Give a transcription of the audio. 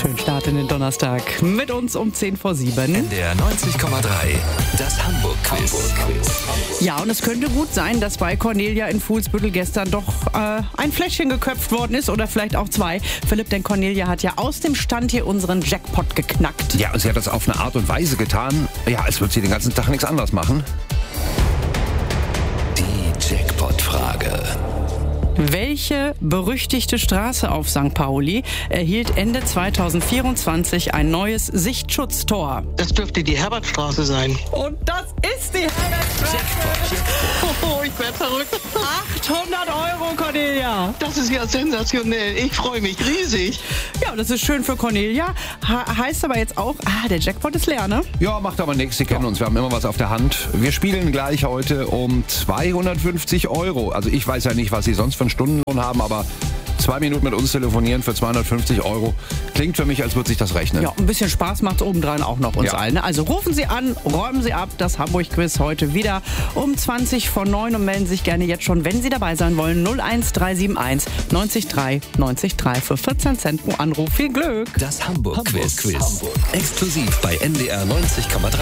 Schönen Start in den Donnerstag. Mit uns um 10 vor 7. NDR 90,3, das Hamburg-Quiz. Ja, und es könnte gut sein, dass bei Cornelia in Fuhlsbüttel gestern doch ein Fläschchen geköpft worden ist oder vielleicht auch zwei. Philipp, denn Cornelia hat ja aus dem Stand hier unseren Jackpot geknackt. Ja, und sie hat das auf eine Art und Weise getan, ja, als würde sie den ganzen Tag nichts anderes machen. Die Jackpot-Frage. Welche berüchtigte Straße auf St. Pauli erhielt Ende 2024 ein neues Sichtschutztor? Das dürfte die Herbertstraße sein. Und das ist die Herbertstraße. Oh, ich werde verrückt. 800 €, Cornelia. Das ist ja sensationell. Ich freue mich riesig. Ja, das ist schön für Cornelia. Heißt aber jetzt auch, der Jackpot ist leer, ne? Ja, macht aber nichts, Sie kennen uns, wir haben immer was auf der Hand. Wir spielen gleich heute um 250 €. Also ich weiß ja nicht, was Sie sonst für einen Stundenlohn haben, aber 2 Minuten mit uns telefonieren für 250 € klingt für mich, als würde sich das rechnen. Ja, ein bisschen Spaß macht es obendrein auch noch uns Ja. allen. Ne? Also rufen Sie an, räumen Sie ab. Das Hamburg-Quiz heute wieder um 20 vor 9 und melden sich gerne jetzt schon, wenn Sie dabei sein wollen. 01371 90 3 90 3 für 14 Cent pro Anruf. Viel Glück! Das Hamburg-Quiz. Exklusiv bei NDR 90,3.